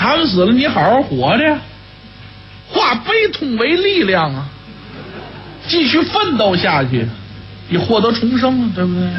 他们死了，你好好活着呀，化悲痛为力量啊，继续奋斗下去，你获得重生了，对不对？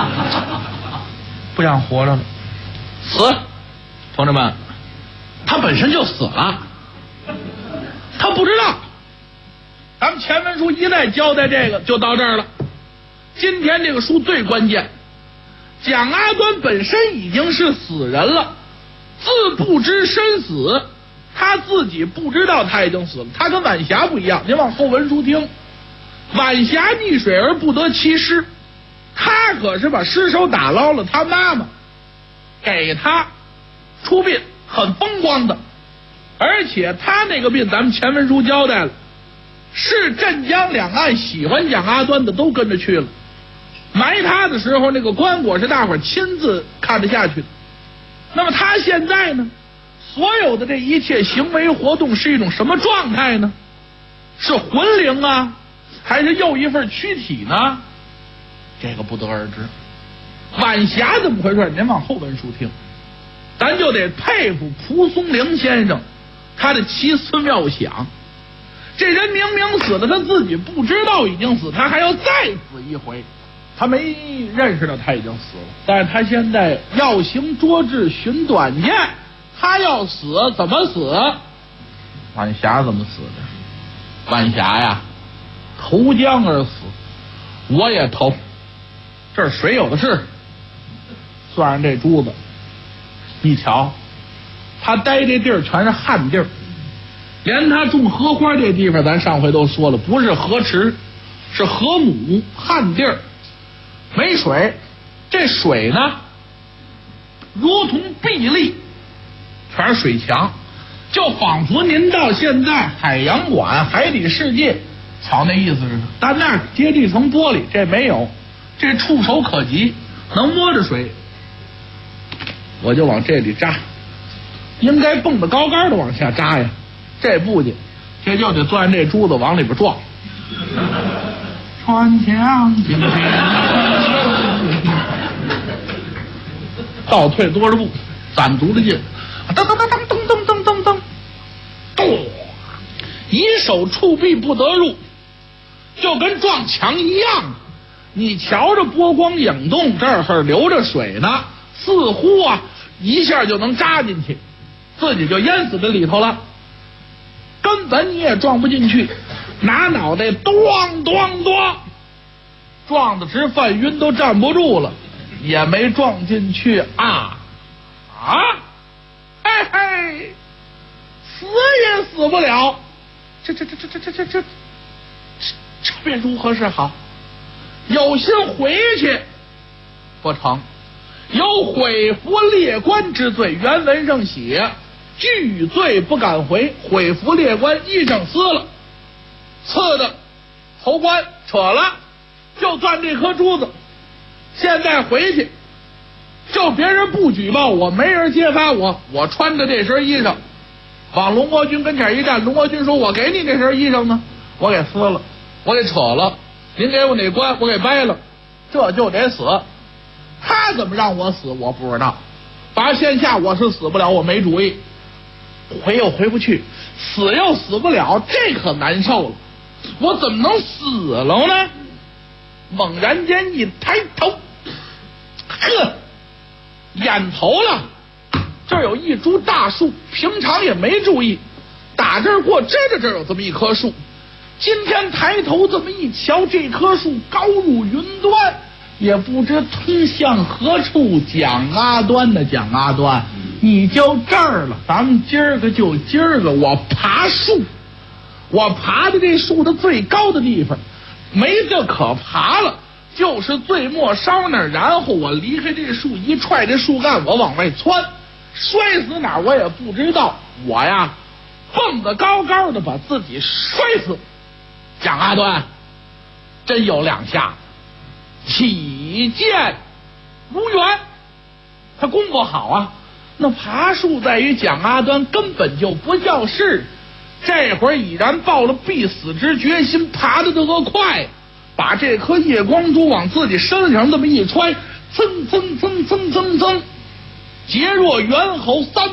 不想活着了，死，同志们，他本身就死了，他不知道。咱们前文书一再交代这个，就到这儿了。今天这个书最关键，蒋阿端本身已经是死人了，自不知身死，他自己不知道他已经死了。他跟晚霞不一样，您往后文书听，晚霞溺水而不得其尸，他可是把尸首打捞了，他妈妈给他出殡，很风光的，而且他那个殡咱们前文书交代了，是镇江两岸喜欢蒋阿端的都跟着去了，埋他的时候那个棺椁是大伙儿亲自看得下去的。那么他现在呢，所有的这一切行为活动是一种什么状态呢？是魂灵啊，还是又一份躯体呢？这个不得而知。晚霞怎么回事？您往后文书听，咱就得佩服蒲松龄先生他的奇思妙想。这人明明死了，他自己不知道已经死，他还要再死一回。他没认识到他已经死了，但是他现在要行捉智寻短见，他要死怎么死？晚霞怎么死的？晚霞呀，投江而死，我也投，这儿水有的是。算上这珠子，你瞧，他待这地儿全是旱地儿，连他种荷花这地方，咱上回都说了，不是河池，是河母，旱地儿，没水。这水呢，如同壁立，全是水墙，就仿佛您到现在海洋馆、海底世界，瞧那意思似的，但那儿接地层玻璃，这没有，这触手可及，能摸着水。我就往这里扎，应该蹦得高高的往下扎呀，这不去，这就得钻这珠子往里边撞。穿墙进倒退多少步，攒足了劲，噔噔噔噔噔噔噔噔噔，咚！以手触壁不得入，就跟撞墙一样。你瞧着波光影动，这儿流着水呢，似乎啊一下就能扎进去，自己就淹死在里头了，根本你也撞不进去，拿脑袋咣咣咣撞得直犯晕，都站不住了，也没撞进去啊！嘿嘿，死也死不了，这便如何是好？有心回去不成，有毁佛列官之罪。原文上写惧罪不敢回，毁佛列官衣裳撕了，刺的头冠扯了，就攥这颗珠子。现在回去就别人不举报我，没人揭发我，我穿着这身衣裳往龙国军跟前一站，龙国军说我给你这身衣裳呢，我给撕了，我给扯了，您给我哪关我给掰了，这就得死。他怎么让我死我不知道，拔线下我是死不了，我没主意，回又回不去，死又死不了，这可难受了，我怎么能死了呢？猛然间一抬头，呵，眼头了，这儿有一株大树，平常也没注意，打这儿过知道这儿有这么一棵树，今天抬头这么一瞧，这棵树高入云端，也不知通向何处。蒋阿端的蒋阿端，你就这儿了，咱们今儿个就今儿个，我爬树，我爬的这树的最高的地方，没这可爬了，就是最末梢那儿，然后我离开这树一踹这树干，我往外窜，摔死哪儿我也不知道，我呀蹦得高高的把自己摔死。蒋阿端真有两下，起见如缘，他功夫好啊。那爬树在于蒋阿端根本就不叫事，这会儿已然抱了必死之决心，爬得这个快，把这颗夜光珠往自己身上这么一揣，噌噌噌噌噌噌，结若猿猴三